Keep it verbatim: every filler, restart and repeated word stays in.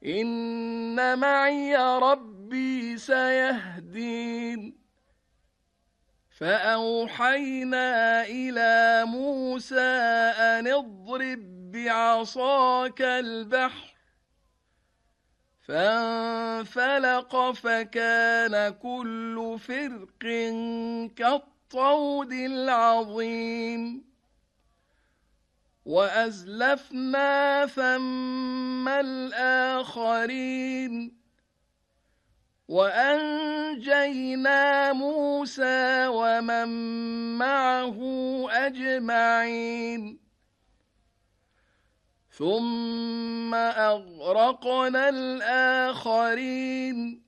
إن معي ربي سيهدين فأوحينا إلى موسى أن اضرب بعصاك البحر فانفلق فكان كل فرق كالطود العظيم وأزلفنا ثم الآخرين وأنجينا موسى ومن معه أجمعين ثم أغرقنا الآخرين